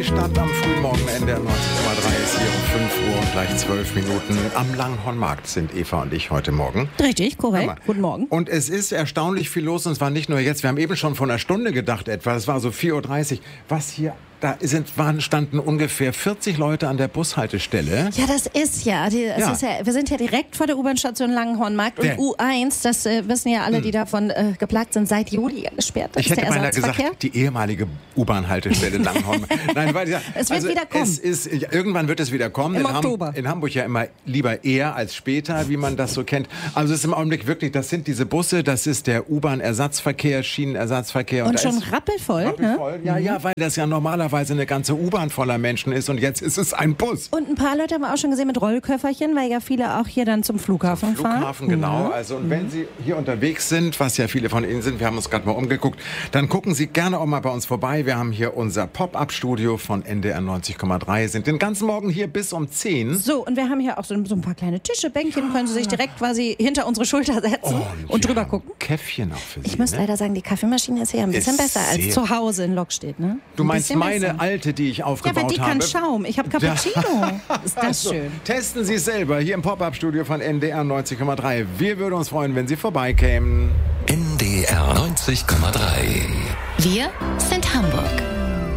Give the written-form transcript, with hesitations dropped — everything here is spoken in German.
die Stadt am Frühmorgen NDR 90,3 ist hier um 5 Uhr und gleich 12 Minuten. Am Langhornmarkt sind Eva und ich heute Morgen. Richtig, korrekt. Guten Morgen. Und es ist erstaunlich viel los und es war nicht nur jetzt, wir haben eben schon von einer Stunde gedacht etwa, es war so 4:30 Uhr, was hier... Da standen ungefähr 40 Leute an der Bushaltestelle. Ja, das ist ja. Wir sind ja direkt vor der U-Bahn-Station Langhornmarkt und U1, das wissen ja alle, die davon geplagt sind, seit Juli gesperrt. Ich hätte beinahe gesagt, die ehemalige U-Bahn-Haltestelle Langhornmarkt. Nein, weil es wird wieder kommen. Irgendwann wird es wieder kommen. Im Oktober. In Hamburg ja immer lieber eher als später, wie man das so kennt. Also es ist im Augenblick wirklich, das sind diese Busse, das ist der U-Bahn-Ersatzverkehr, Schienenersatzverkehr. Und schon rappelvoll. Rappelvoll, ne? Ja, weil das ja normalerweise eine ganze U-Bahn voller Menschen ist und jetzt ist es ein Bus. Und ein paar Leute haben wir auch schon gesehen mit Rollköfferchen, weil ja viele auch hier dann zum Flughafen fahren. Flughafen, genau. Also und wenn Sie hier unterwegs sind, was ja viele von Ihnen sind, wir haben uns gerade mal umgeguckt, dann gucken Sie gerne auch mal bei uns vorbei. Wir haben hier unser Pop-Up-Studio von NDR 90,3, sind den ganzen Morgen hier bis um 10. So, und wir haben hier auch so ein paar kleine Tische, Bänkchen, können Sie sich direkt quasi hinter unsere Schulter setzen und drüber gucken. Käffchen auch für Sie. Ich muss leider sagen, die Kaffeemaschine ist hier ein bisschen besser als zu Hause in Lockstedt, ne? Du meinst meine alte, die ich aufgebaut habe? Ja, aber die kann Schaum. Ich habe Cappuccino. Ist das schön. Testen Sie es selber hier im Pop-Up-Studio von NDR 90,3. Wir würden uns freuen, wenn Sie vorbeikämen. NDR 90,3. Wir sind Hamburg.